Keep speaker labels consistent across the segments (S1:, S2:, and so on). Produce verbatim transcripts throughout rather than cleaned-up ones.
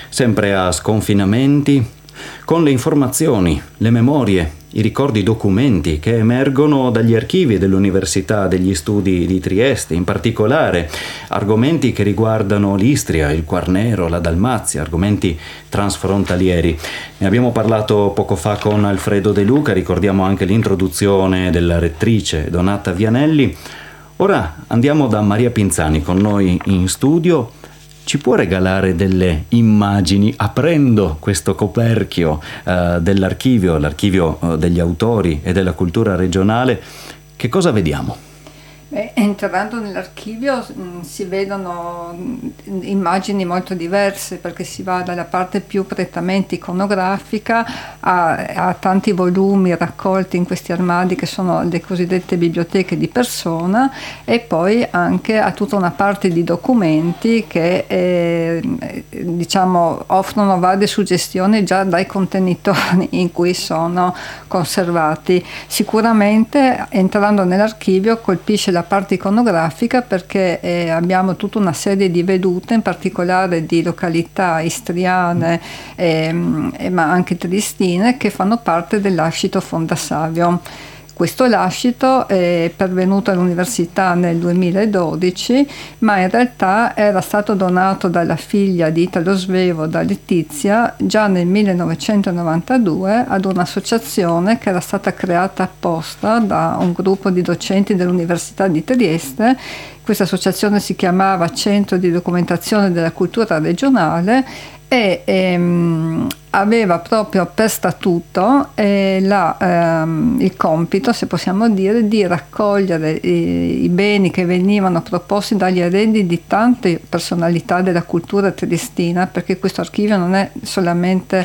S1: sempre a sconfinamenti, con le informazioni, le memorie, i ricordi, i documenti che emergono dagli archivi dell'Università degli Studi di Trieste, in particolare argomenti che riguardano l'Istria, il Quarnero, la Dalmazia, argomenti transfrontalieri. Ne abbiamo parlato poco fa con Alfredo De Luca, ricordiamo anche l'introduzione della rettrice Donata Vianelli. Ora andiamo da Maria Pinzani con noi in studio. Ci può regalare delle immagini, aprendo questo coperchio eh, dell'archivio, l'archivio eh, degli autori e della cultura regionale? Che cosa vediamo?
S2: Beh, entrando nell'archivio mh, si vedono mh, immagini molto diverse, perché si va dalla parte più prettamente iconografica a, a tanti volumi raccolti in questi armadi che sono le cosiddette biblioteche di persona, e poi anche a tutta una parte di documenti che eh, diciamo offrono varie suggestioni già dai contenitori in cui sono conservati. Sicuramente entrando nell'archivio colpisce la la parte iconografica, perché eh, abbiamo tutta una serie di vedute, in particolare di località istriane ehm, eh, ma anche triestine, che fanno parte dell'Ascito Fondassavio. Questo lascito è pervenuto all'università nel duemiladodici, ma in realtà era stato donato dalla figlia di Italo Svevo, da Letizia, già nel millenovecentonovantadue ad un'associazione che era stata creata apposta da un gruppo di docenti dell'Università di Trieste. Questa associazione si chiamava Centro di Documentazione della Cultura Regionale e ehm, aveva proprio per statuto eh, la, ehm, il compito, se possiamo dire, di raccogliere i, i beni che venivano proposti dagli eredi di tante personalità della cultura triestina, perché questo archivio non è solamente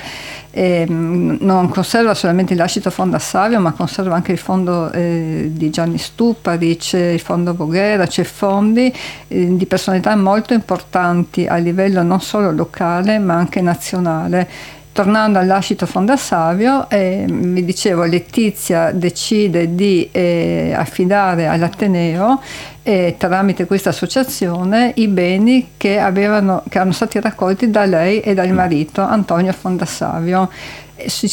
S2: ehm, non conserva solamente l'Ascito Fondassavio, ma conserva anche il fondo eh, di Gianni Stuparic, il fondo Voghera, c'è fondi eh, di personalità molto importanti a livello non solo locale ma anche nazionale. Tornando all'Ascito Fondassavio, eh, vi dicevo, Letizia decide di eh, affidare all'Ateneo, eh, tramite questa associazione, i beni che, avevano, che erano stati raccolti da lei e dal marito Antonio Fondassavio. Si